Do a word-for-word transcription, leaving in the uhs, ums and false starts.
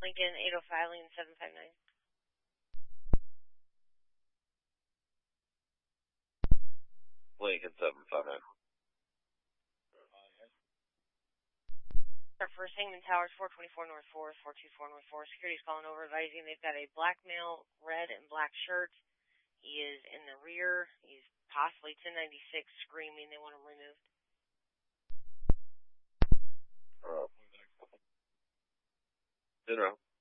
Lincoln eight oh five, Lincoln seven five nine. Lincoln seven five nine. Our first Hangman Towers, four twenty-four North fourth, four two four North fourth. Security's calling over, advising they've got a black male, red and black shirt. He is in the rear. He's possibly ten ninety-six, screaming. They want him removed. Uh, in row.